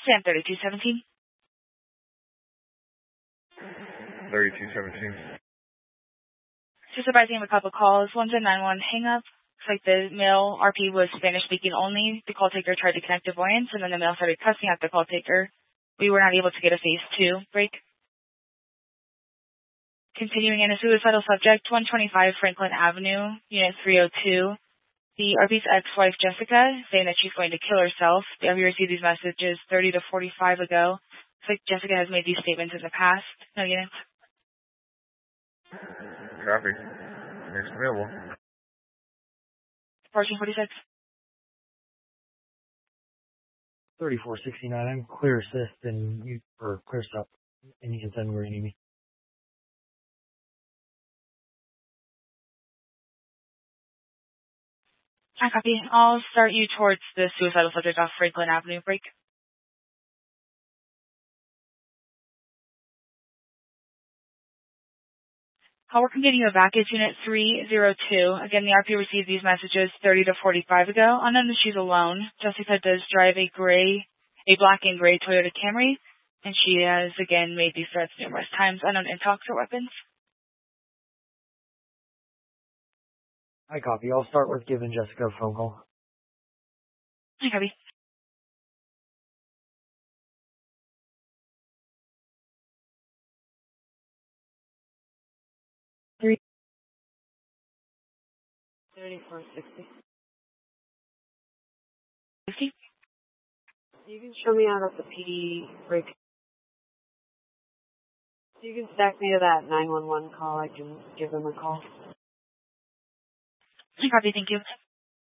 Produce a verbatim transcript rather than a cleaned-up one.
Sam thirty-two seventeen. thirty-two seventeen. Just advising of a couple calls. One's a nine one hang up. Looks like the male R P was Spanish speaking only. The call taker tried to connect to voyance, and then the male started cussing at the call taker. We were not able to get a phase two break. Continuing in a suicidal subject, one twenty-five Franklin Avenue, Unit three oh two. The R P's ex-wife, Jessica, saying that she's going to kill herself. The R P received these messages thirty to forty-five ago. Looks like Jessica has made these statements in the past. No units. Copy. Next available. Portion forty-six. thirty-four sixty-nine. I'm clear assist and you, or clear stop, and you can send me where you need me. I copy. I'll start you towards the suicidal subject off Franklin Avenue break. I'll work on getting you back. It's Unit three oh two. Again, the R P received these messages thirty to forty-five ago. Unknown that she's alone. Jessica does drive a gray, a black and gray Toyota Camry, and she has, again, made these threats numerous times. Unknown intox or weapons. I copy. I'll start with giving Jessica a phone call. I copy. Three. Thirty-four sixty. Fifty. You can show me out of the P D break. You can stack me to that nine one one call. I can give them a call. I copy. Thank you.